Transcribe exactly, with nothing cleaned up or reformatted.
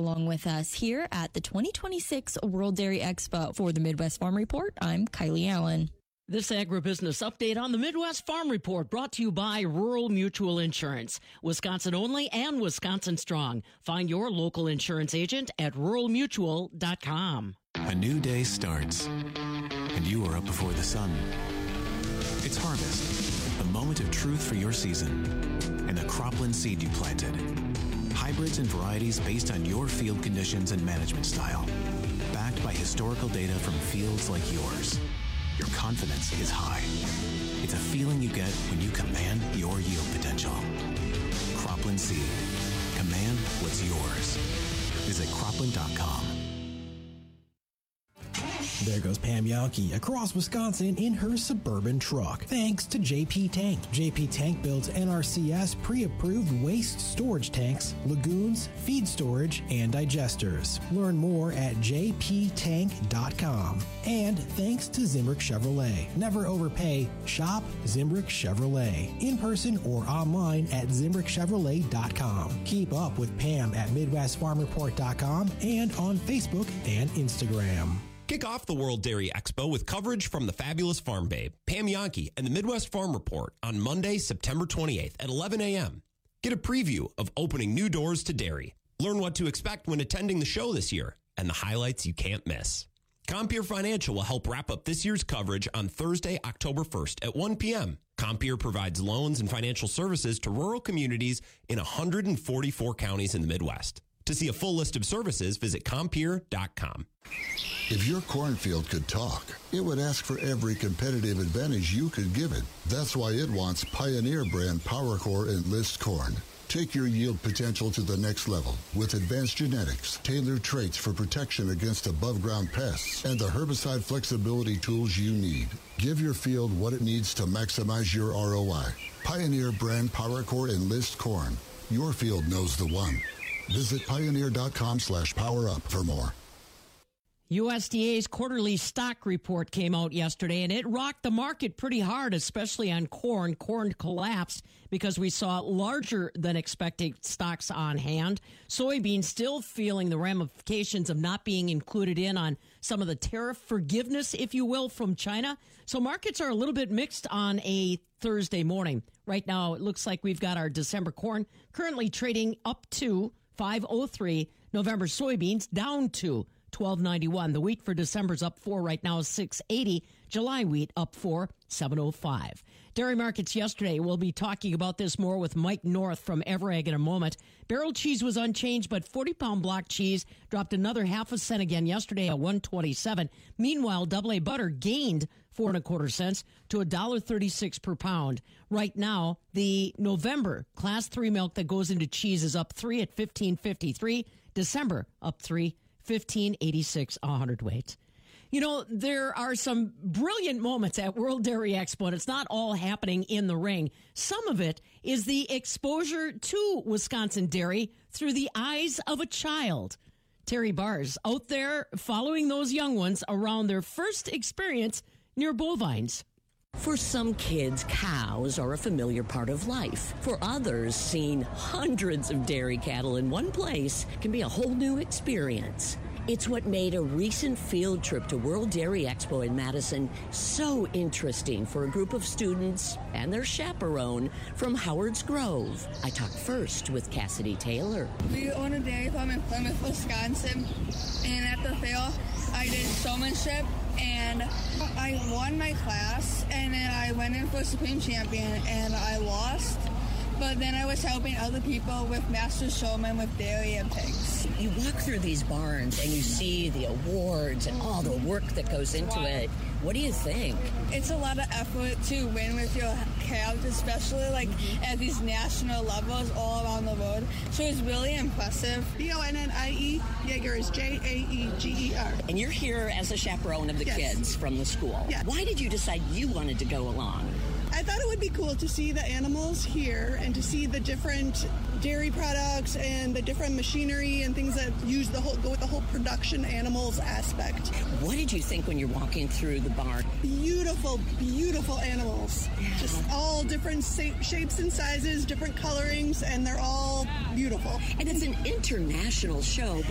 along with us here at the twenty twenty-six World Dairy Expo. For the Midwest Farm Report, I'm Kylie Allen. This agribusiness update on the Midwest Farm Report brought to you by Rural Mutual Insurance. Wisconsin only and Wisconsin strong. Find your local insurance agent at rural mutual dot com. A new day starts, and you are up before the sun. It's harvest, the moment of truth for your season, and the cropland seed you planted. Hybrids and varieties based on your field conditions and management style. Backed by historical data from fields like yours. Your confidence is high. It's a feeling you get when you command your yield potential. Cropland Seed. Command what's yours. Visit cropland dot com. There goes Pam Yankee across Wisconsin in her Suburban truck. Thanks to J P Tank. J P Tank builds N R C S pre-approved waste storage tanks, lagoons, feed storage, and digesters. Learn more at j p tank dot com. And thanks to Zimbrick Chevrolet. Never overpay. Shop Zimbrick Chevrolet. In person or online at zimbrick chevrolet dot com. Keep up with Pam at midwest farm report dot com and on Facebook and Instagram. Kick off the World Dairy Expo with coverage from the fabulous Farm Babe, Pam Yankee, and the Midwest Farm Report on Monday, September twenty-eighth at eleven a.m. Get a preview of opening new doors to dairy. Learn what to expect when attending the show this year and the highlights you can't miss. Compeer Financial will help wrap up this year's coverage on Thursday, October first at one p.m. Compeer provides loans and financial services to rural communities in one hundred forty-four counties in the Midwest. To see a full list of services, visit compeer dot com. If your cornfield could talk, it would ask for every competitive advantage you could give it. That's why it wants Pioneer brand PowerCore Enlist corn. Take your yield potential to the next level with advanced genetics, tailored traits for protection against above-ground pests, and the herbicide flexibility tools you need. Give your field what it needs to maximize your R O I. Pioneer brand PowerCore Enlist corn. Your field knows the one. Visit pioneer dot com slash power up for more. U S D A's quarterly stock report came out yesterday, and it rocked the market pretty hard, especially on corn. Corn collapsed because we saw larger than expected stocks on hand. Soybeans still feeling the ramifications of not being included in on some of the tariff forgiveness, if you will, from China. So markets are a little bit mixed on a Thursday morning. Right now, it looks like we've got our December corn currently trading up to five oh three. November soybeans down to twelve ninety-one. The wheat for December's up four right now, six eighty. July wheat up four, seven oh five. Dairy markets yesterday. We'll be talking about this more with Mike North from Everegg in a moment. Barrel cheese was unchanged, but forty-pound block cheese dropped another half a cent again yesterday at one twenty-seven. Meanwhile, double A butter gained four and a quarter cents to one dollar thirty-six per pound. Right now, the November class three milk that goes into cheese is up three at fifteen fifty-three. December up three, fifteen eighty-six a hundredweight. You know, there are some brilliant moments at World Dairy Expo, and it's not all happening in the ring. Some of it is the exposure to Wisconsin dairy through the eyes of a child. Terry Bars out there following those young ones around their first experience near bovines. For some kids, cows are a familiar part of life. For others, seeing hundreds of dairy cattle in one place can be a whole new experience. It's what made a recent field trip to World Dairy Expo in Madison so interesting for a group of students and their chaperone from Howard's Grove. I talked first with Cassidy Taylor. We own a dairy farm in Plymouth, Wisconsin, and at the fair, I did showmanship, and I won my class, and then I went in for Supreme Champion, and I lost. But then I was helping other people with Master Showman with dairy and pigs. You walk through these barns and you see the awards and all the work that goes into it. What do you think? It's a lot of effort to win with your calves, especially like at these national levels all around the world. So it's really impressive. B O N N I E, Jaeger is J A E G E R. And you're here as a chaperone of the yes. kids from the school. Yes. Why did you decide you wanted to go along? I thought it would be cool to see the animals here and to see the different dairy products and the different machinery and things that use the whole go with the whole production animals aspect. What did you think when you're walking through the barn? Beautiful, beautiful animals. Yeah. Just all different sa- shapes and sizes, different colorings, and they're all beautiful. And it's an international show,